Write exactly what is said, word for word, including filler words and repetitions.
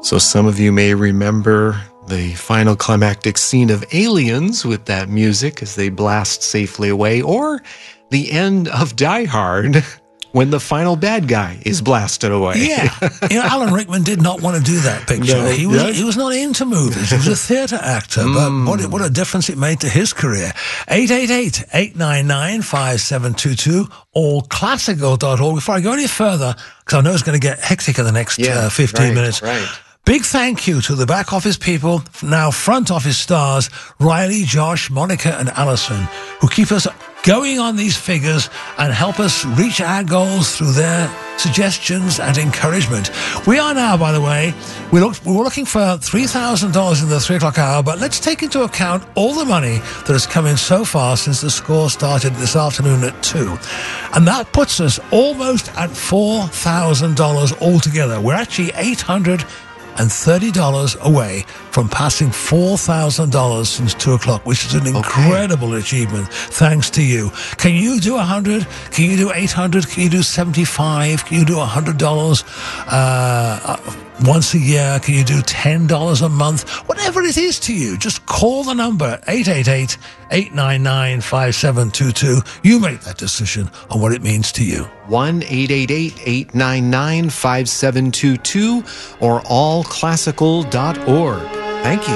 So some of you may remember the final climactic scene of Aliens with that music as they blast safely away, or the end of Die Hard when the final bad guy is blasted away. Yeah. You know, Alan Rickman did not want to do that picture. No, he was yeah. he was not into movies. He was a theatre actor. Mm. But what, what a difference it made to his career. eight eight eight, eight nine nine, five seven two two, all classical dot org. Before I go any further, because I know it's going to get hectic in the next yeah, uh, fifteen right, minutes. Right. Big thank you to the back office people, now front office stars, Riley, Josh, Monica, and Allison, who keep us going on these figures and help us reach our goals through their suggestions and encouragement. We are now, by the way, we, look, we were looking for three thousand dollars in the three o'clock hour, but let's take into account all the money that has come in so far since the score started this afternoon at two. And that puts us almost at four thousand dollars altogether. We're actually eight hundred thirty dollars away from passing four thousand dollars since two o'clock, which is an incredible okay. achievement, thanks to you. Can you do one hundred? Can you do eight hundred? Can you do seventy-five? Can you do one hundred dollars uh, once a year? Can you do ten dollars a month? Whatever it is to you, just call the number eight eight eight, eight nine nine, five seven two two. You make that decision on what it means to you. one eight eight eight, eight nine nine, five seven two two or all classical dot org. Thank you.